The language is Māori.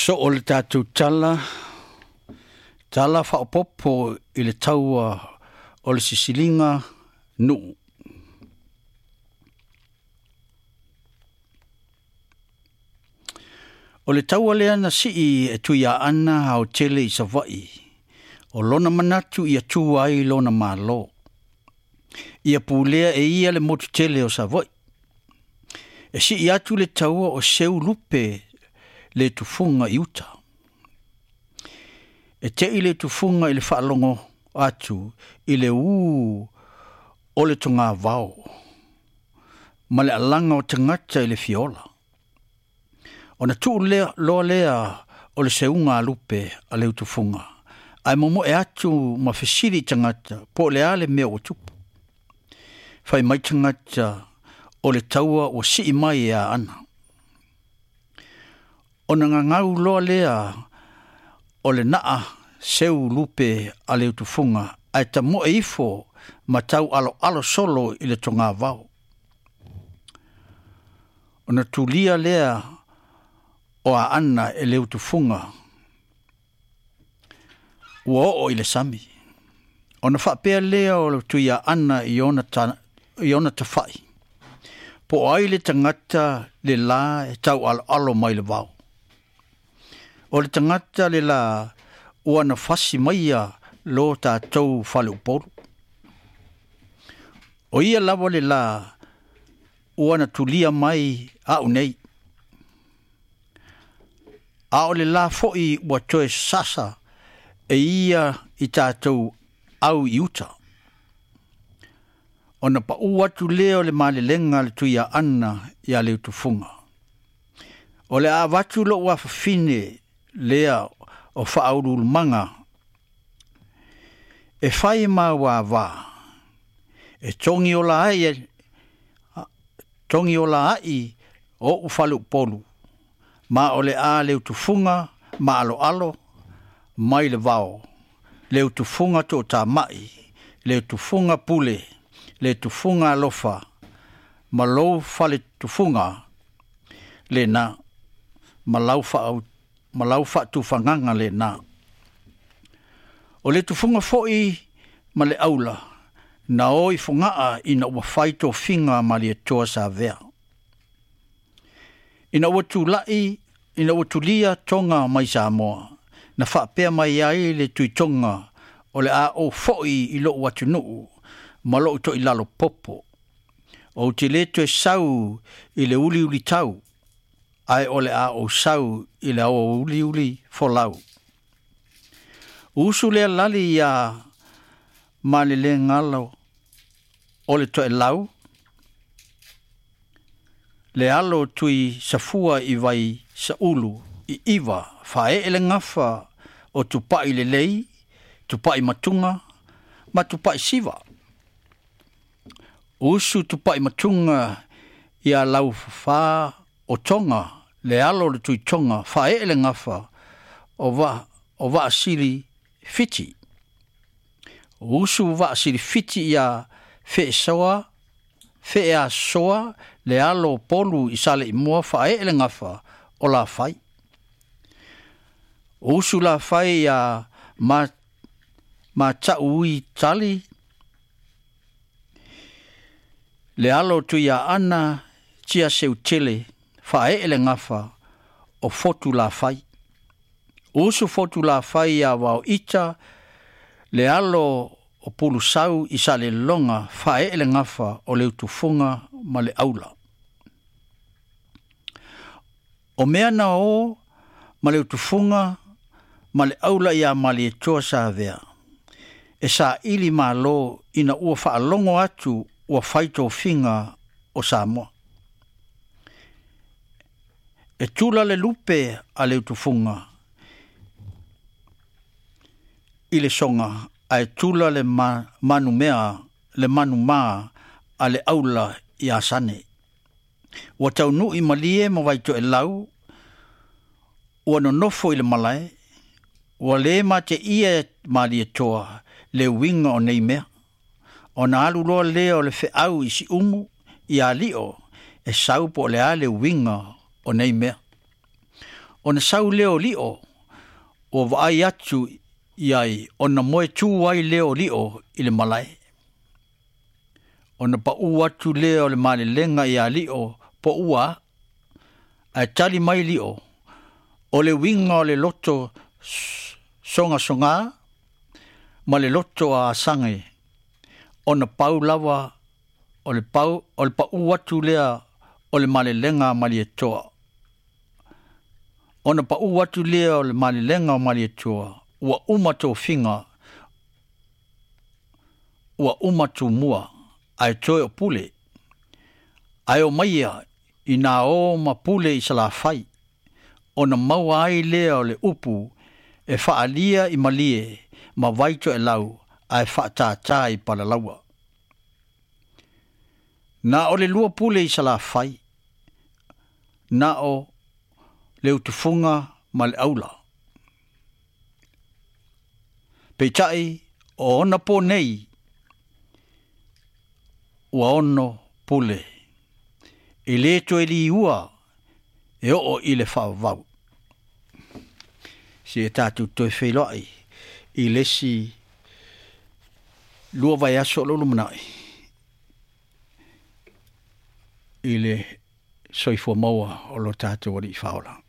So o le tātou tala whaopopo i le taua o le sisilinga nuu. O le taua lea na sii e tuia ana hao tele i Savai, o lona manatu ia tu ai lona malo. Ia pūlea e ia le motu tele o Savai. E sii atu le taua o seu lupe le tufunga i uta. E te i le tufunga i le whaalongo atu i le o le tunga vau. Ma le alanga o tangata i le fiola. O na tuu loa lea o le seunga lupe a le utufunga. Ai momo e atu ma fesiri tangata po le ale mea o tupu. Fai mai tangata o le taua o si mai a ana. O na ngangau loa lea o le naa seu lupe a le utufunga ai ta mo e ifo ma tau alo solo i le tonga vau. O na tulia lea o a ana e le utufunga ua o i le sami. O na whapea lea o le tuia ana i ona tawhai. Po ai le tangata le la e tau alo mai le vau. O le tangata le la ua na fasi maia lo tātou whale upolu. O ia lawa le la ua na tulia mai au nei. A o le la foi ua toe sasa e ia i tātou au i uta. O na pa uatu leo le malelenga le tuia ana i a le utufunga. O le a watu lo ua fafine lea o whaaurul manga. E whai maa wā wā. E tongi o la ai o ufalu polu. Ma o le a le utufunga, ma alo, mai le vao. Le utufunga to ta mai. Le utufunga pule. Le utufunga alofa. Ma lo fale tufunga. Le na. Ma lau fa tu fanganga le na. O le tufunga foi ma le aula. Na oi fungaa ina ua faito finga ma le toa sa vea. Ina ua tu lai, ina ua tu lia tonga mai sa moa. Na whapea mai ai le tui tonga o le a o foi i lo ua tu nuu. Ma lo to i lalo popo. O te le to e sau i le uli tau. Ai ole a o sau i le o uli folau. Usu lea lali ia mali le ngalo o le to e lau. Le alo tui safua i vai sa ulu i iwa fae ele ngafa o tupai le lei, tupai matunga, ma tupai siva. Usu tupai matunga ia lau fa o tonga, le alo le tui tonga, fae ele ngafa o va asiri fiti. Usu va asiri fiti ia fe a soa, le alo polu i sale i mua fae ele ngafa o la fai. Usu la fai ia ma taui tali, le alo tu ia ana tia seu tele fae ele ngafa o fotu la fai. Usu fotu la fai ia wao ita le alo o pulu sau i sale longa fae ele ngafa o le utufunga ma le aula. O mea na o ma le utufunga ma le aula ia ma le toa sa vea. E sa ili ma lo ina ua faa longo atu ua faito finga o Samoa. E tula le lupe a le utufunga. I le songa a e tula le manu maa a le aula i asane. Ua tau nui malie ma waito e lau. Ua no nofo i le malai. Ua le ma te ia mali e toa le winga o nei mea. O na alu loa lea o le fe au i si umu i a lio e sau po le a le winga o nei mea. ona sau leo lio o vai atu iai ona moe tu ai leo lio i le malai. Ona pa atu leo le male lenga ia lio po ua a tali mai lio o le winga o le loto songa songa ma le loto a sange ona pau lava o le pa atu lea o le male lenga mali e toa. Ona pa atu lea o le male lenga mali e toa ua umato finga ua umatu mua ai toe o pule ai o maia i nā o ma pule i sala fai ona maua ai lea o le upu e whaalia i malie ma vaito e lau ai whaatātā i palalaua. Nā o le lua pule i sala fai nā o le utufunga ma le aula. Peitai o ona po nei ua ono pule i le to e li ua e o i le whaavau. Si e tātou toi whelai i lesi lua vai aso lolo manai i le soifua maua o lo tātou wari i whaola.